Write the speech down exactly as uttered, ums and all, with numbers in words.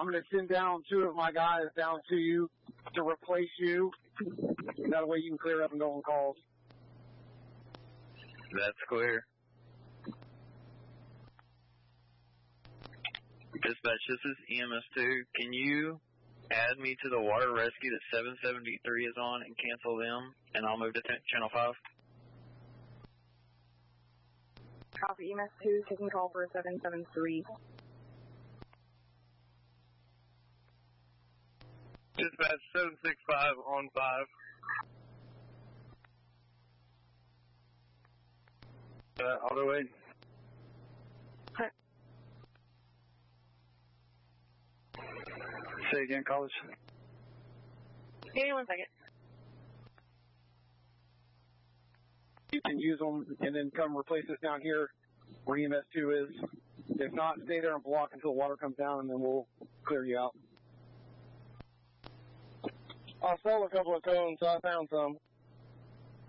I'm going to send down two of my guys down to you to replace you. That way you can clear up and go on calls. That's clear. Dispatch, this is E M S two. Can you add me to the water rescue that seven seventy-three is on and cancel them, and I'll move to channel five? Copy, E M S two, taking call for seven seventy-three. Dispatch seven six five on five. Uh, auto eight. Say again, college. Give me one second. You can use them and then come replace us down here where E M S two is. If not, stay there and block until water comes down, and then we'll clear you out. I saw a couple of cones, so I found some.